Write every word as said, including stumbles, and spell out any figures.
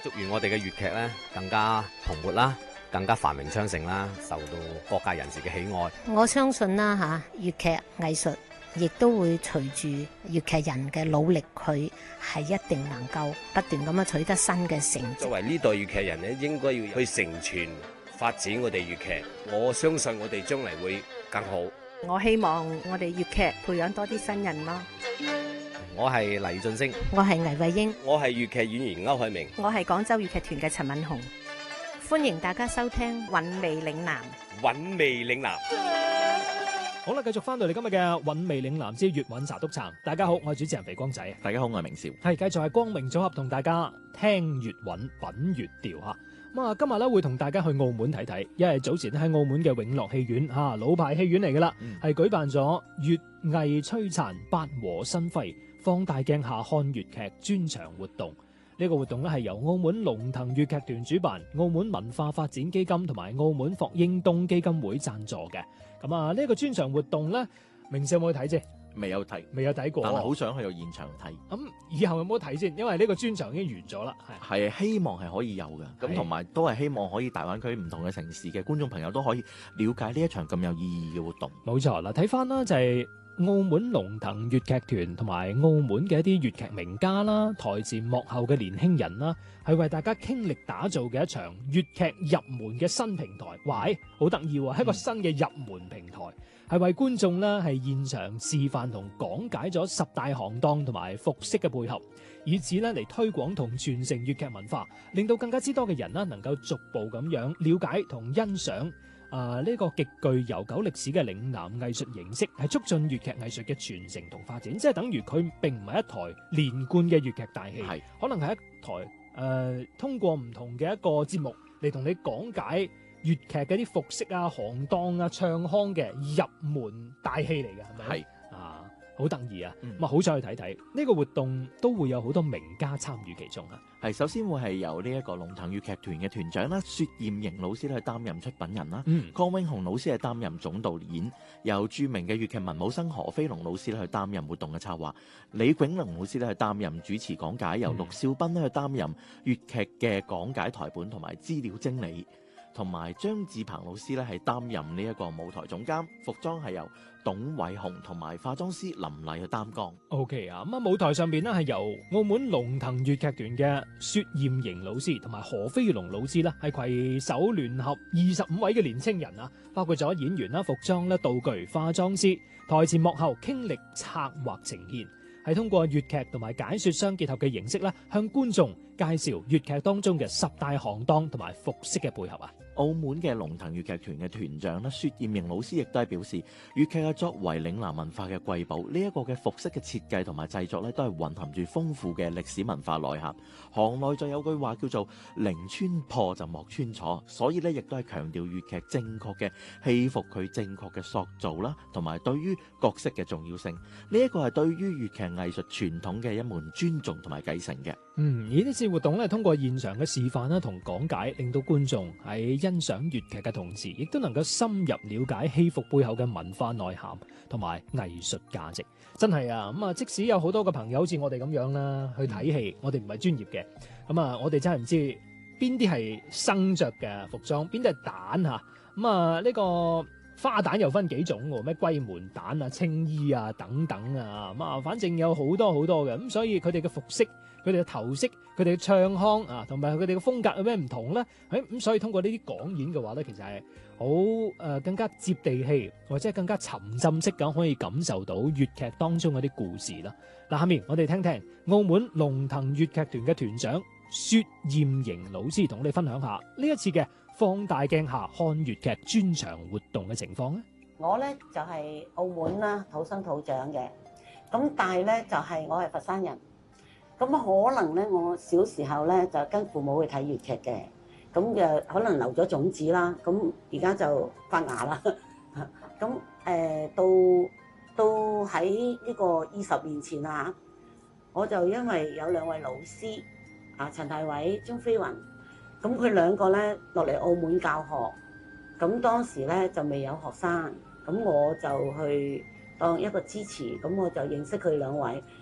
祝願我哋嘅粵劇咧更加蓬勃啦，更加繁榮昌盛啦，受到各界人士嘅喜愛。 我相信啦嚇，粵劇藝術亦都會隨住粵劇人嘅努力，佢係一定能夠不斷咁樣取得新嘅成績。 作為呢代粵劇人咧，應該要去承傳發展我哋粵劇。我相信我哋將嚟會更好。 我希望我哋粵劇培養多啲新人咯。 我係黎俊升， 我係倪慧英， 我係粵劇演員歐海明， 我係廣州粵劇團嘅陳敏紅。 歡迎大家收聽《韻味嶺南》。 韻味嶺南。 好啦，繼續翻到嚟今日嘅韻味嶺南之粵韻茶督茶。大家好，我係主持人肥光仔。 大家好，我係明少。 係繼續係光明組合同大家聽粵韻品粵調吓。咁啊，今日咧會同大家去澳門睇睇，因為早前喺澳門嘅永樂戲院吓，老牌戲院嚟噶啦，係、嗯、舉辦咗粵藝璀璨八和新輝放大鏡下看粵劇專場活動。呢、這個活動咧係由澳門龍騰粵劇團主辦，澳門文化發展基金同埋澳門霍英東基金會贊助嘅。咁啊，呢個專場活動咧，明少有冇去睇啫？ 未有睇， 未有睇過， 但係好想去到現場睇。 咁、嗯、以後有冇睇先？因為呢個專場已經完咗啦。 係係希望係可以有嘅，咁同埋都係希望可以大灣區唔同嘅城市嘅觀眾朋友都可以了解呢一場咁有意義嘅活動。 冇錯啦，睇翻啦就係、是。澳門龍騰粵劇團同埋澳門嘅一啲粵劇名家啦，台前幕後嘅年輕人啦，係為大家傾力打造嘅一場粵劇入門嘅新平台。喂，好得意喎，係一個新嘅入門平台，係、嗯、為觀眾呢係現場示範同講解咗十大行當同埋服飾嘅配合，以此呢嚟推廣同傳承粵劇文化，令到更加之多嘅人呢能夠逐步咁樣了解同欣賞。啊！呢、這個極具悠久歷史嘅嶺南藝術形式，係促進粵劇藝術嘅傳承同發展，即係等於佢並唔係一台連貫嘅粵劇大戲，係可能係一台誒、呃、通過唔同嘅一個節目嚟同你講解粵劇嘅啲服飾啊、行當啊、唱腔嘅入門大戲嚟嘅，係咪？係啊，好得意啊！咁、嗯、啊，好想去睇睇呢個活動，都會有好多名家參與其中啊！ 係首先會係由呢一個龍騰粵劇團嘅團長啦，薛艷瑩老師咧去擔任出品人啦，嗯、鄺永雄老師係擔任總導演，由著名嘅粵劇文武生何飛龍老師咧去擔任活動嘅策劃，李炯龍老師咧去擔任主持講解，由陸少斌咧去擔任粵劇嘅講解台本同埋資料整理，同埋張志鵬老師咧係擔任呢一個舞台總監，服裝係由董偉雄同埋化妝師林麗去擔綱。 O K 啊，咁啊舞台上邊呢係由澳門龍騰粵劇團嘅薛艷瑩老師同埋何飛龍老師呢係攜手聯合二十五位嘅年青人啊，包括咗演員啦、服裝啦、道具、化妝師、台前幕後傾力策劃呈現，係通過粵劇同埋解說相結合嘅形式咧，向觀眾介紹粵劇當中嘅十大行當同埋服飾嘅配合啊。 澳門嘅龍騰粵劇團嘅團長咧，薛艷瑩老師亦都係表示，粵劇係作為嶺南文化嘅瑰寶，呢、這、一個嘅服飾嘅設計同埋製作咧，都係蘊含住豐富嘅歷史文化內涵。行內就有句話叫做寧穿破就莫穿錯，所以咧亦都係強調粵劇正確嘅戲服佢正確嘅塑造啦，同埋對於角色嘅重要性。呢、這、一個係對於粵劇藝術傳統嘅一門尊重同埋繼承嘅。 嗯，而呢次活動咧，通過現場嘅示範啦同講解，令到觀眾喺欣賞粵劇嘅同時，亦都能夠深入了解戲服背後嘅文化內涵同埋藝術價值。真係啊，咁啊，即使有好多個朋友好似我哋咁樣啦，去睇戲，我哋唔係專業嘅，咁啊，我哋真係唔知邊啲係生着嘅服裝，邊啲係蛋吓，咁啊呢個花旦又分幾種喎，咩龜門旦啊、青衣啊等等啊，咁啊，反正有好多好多嘅，咁所以佢哋嘅服飾、佢哋嘅頭飾、佢哋嘅唱腔啊，同埋佢哋嘅風格有咩唔同咧？誒，咁所以通過呢啲講演嘅話咧，其實係好誒更加接地氣，或者係更加沉浸式咁可以感受到粵劇當中嗰啲故事啦。嗱，下面我哋聽聽澳門龍騰粵劇團嘅團長薛艷瑩老師同我哋分享下呢一次嘅放大鏡下看粵劇專場活動嘅情況咧。 我咧就係澳門啦，土生土長嘅，咁但係咧就係我係佛山人。咁可能咧，我小時候咧就跟父母去睇粵劇嘅，咁就可能留咗種子啦。咁而家就發芽啦。咁誒、呃、到到喺呢個二十年前啊，我就因為有兩位老師啊，陳大偉、張飛雲，咁佢兩個咧落嚟澳門教學，咁當時咧就未有學生，咁我就去當一個支持，咁我就認識佢兩位。